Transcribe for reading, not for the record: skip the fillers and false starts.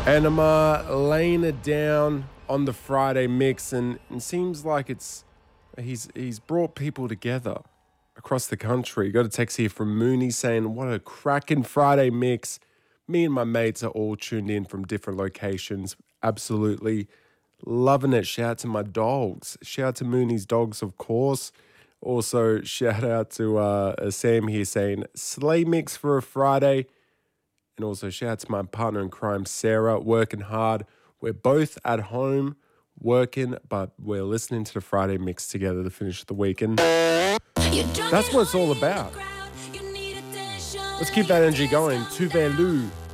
And I'm laying it down on the Friday mix, and it seems like he's brought people together across the country. Got a text here from Mooney saying, "What a cracking Friday mix! Me and my mates are all tuned in from different locations. Absolutely loving it. Shout out to my dogs. Shout out to Mooney's dogs, of course. Also, shout out to Sam here saying, Slay mix for a Friday. And also, shout out to my partner in crime, Sarah, working hard. We're both at home working, but we're listening to the Friday mix together to finish the week. And that's what it's all about. Let's keep that energy going. Tuvalu